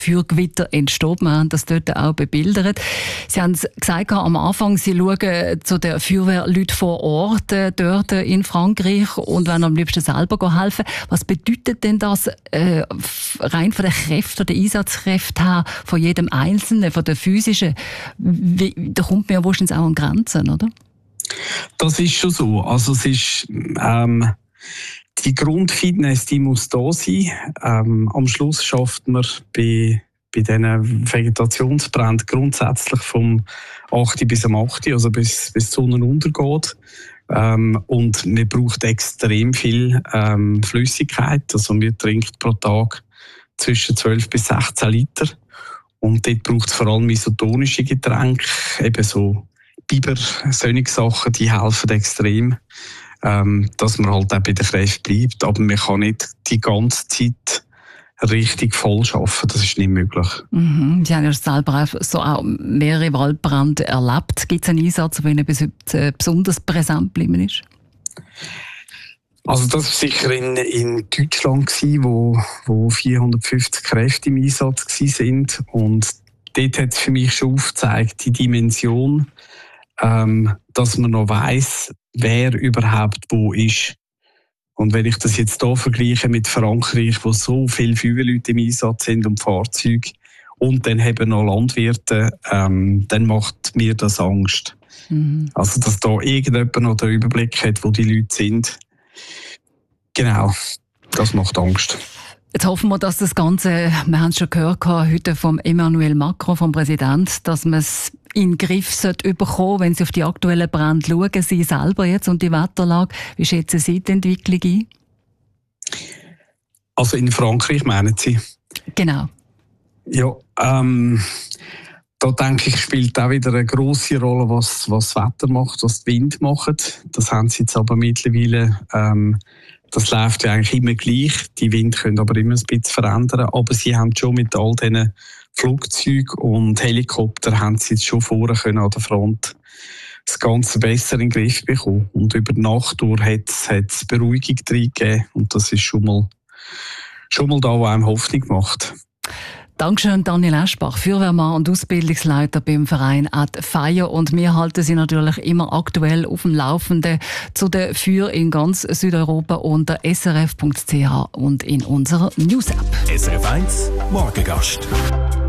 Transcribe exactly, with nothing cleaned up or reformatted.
Feuergewitter entsteht. Wir haben das dort auch bebildert. Sie haben gesagt, am Anfang, Sie schauen zu den Feuerwehrleuten vor Ort äh, dort in Frankreich und wollen am liebsten selber helfen. Was bedeutet denn das äh, rein von den Kräften, den Einsatzkräften her, von jedem Einzelnen, von der physischen? Wie, da kommt man ja wahrscheinlich auch an Grenzen, oder? Das ist schon so. Also es ist ähm, die Grundfitness, die muss da sein. Ähm, am Schluss schafft man bei, bei diesen Vegetationsbränden grundsätzlich vom acht bis am acht, also bis, bis die Sonne untergeht. Ähm, und man braucht extrem viel ähm, Flüssigkeit. Also man trinkt pro Tag zwischen zwölf bis sechzehn Liter. Und dort braucht es vor allem isotonische Getränke, eben so Biber, solche Sachen, die helfen extrem, ähm, dass man halt auch bei den Kräften bleibt. Aber man kann nicht die ganze Zeit richtig voll arbeiten, das ist nicht möglich. Mhm. Sie haben ja selber auch, so auch mehrere Waldbrände erlebt. Gibt es einen Einsatz, der Ihnen bis heute besonders präsent geblieben ist? Also das war sicher in, in Deutschland, gewesen, wo, wo vierhundertfünfzig Kräfte im Einsatz waren. Und dort hat es für mich schon aufgezeigt, die Dimension, ähm, dass man noch weiss, wer überhaupt wo ist. Und wenn ich das jetzt hier vergleiche mit Frankreich, wo so viele Feuerwehrleute im Einsatz sind und Fahrzeuge und dann eben noch Landwirte, ähm, dann macht mir das Angst. Mhm. Also dass da irgendjemand noch den Überblick hat, wo die Leute sind. Genau, das macht Angst. Jetzt hoffen wir, dass das Ganze, wir haben es schon gehört heute vom Emmanuel Macron, vom Präsidenten, dass man es in den Griff bekommen sollte, wenn Sie auf die aktuellen Brände schauen, Sie selber jetzt und die Wetterlage. Wie schätzen Sie die Entwicklung ein? Also in Frankreich meinen Sie? Genau. Ja, ähm, da denke ich, spielt auch wieder eine grosse Rolle, was, was das Wetter macht, was der Wind macht. Das haben Sie jetzt aber mittlerweile, ähm, das läuft ja eigentlich immer gleich. Die Wind können aber immer ein bisschen verändern. Aber Sie haben schon mit all diesen Flugzeugen und Helikoptern haben Sie jetzt schon vorher können an der Front das Ganze besser in den Griff bekommen. Und über die Nacht durch hat es Beruhigung reingegeben. Und das ist schon mal, schon mal da, wo einem Hoffnung macht. Dankeschön, Daniel Eschbach, Feuerwehrmann und Ausbildungsleiter beim Verein Ad Fire. Und wir halten Sie natürlich immer aktuell auf dem Laufenden zu den Feuer in ganz Südeuropa unter s r f punkt c h und in unserer News-App. S R F eins Morgengast.